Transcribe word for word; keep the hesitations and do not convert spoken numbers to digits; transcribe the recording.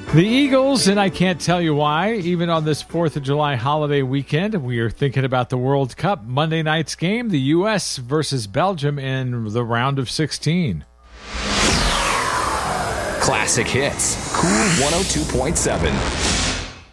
The Eagles, and I can't tell you why, even on this fourth of July holiday weekend, we are thinking about the World Cup Monday night's game, the U S versus Belgium in the round of sixteen. Classic Hits, Cool one oh two point seven.